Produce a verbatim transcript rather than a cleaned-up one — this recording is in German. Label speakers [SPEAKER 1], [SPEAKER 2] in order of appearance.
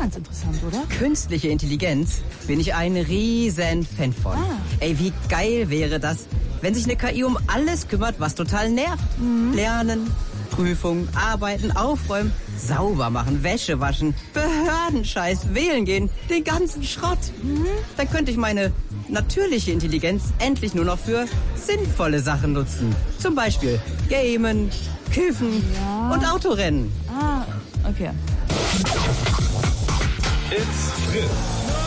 [SPEAKER 1] ganz interessant, oder?
[SPEAKER 2] Künstliche Intelligenz bin ich ein riesen Fan von.
[SPEAKER 1] Ah.
[SPEAKER 2] Ey, wie geil wäre das, wenn sich eine K I um alles kümmert, was total nervt. Mhm. Lernen, Prüfung, arbeiten, aufräumen, sauber machen, Wäsche waschen, Behördenscheiß, wählen gehen, den ganzen Schrott. Mhm. Dann könnte ich meine natürliche Intelligenz endlich nur noch für sinnvolle Sachen nutzen. Zum Beispiel Gamen, Kiffen
[SPEAKER 1] ja.
[SPEAKER 2] und Autorennen.
[SPEAKER 1] Ah, okay.
[SPEAKER 3] It's Fritz.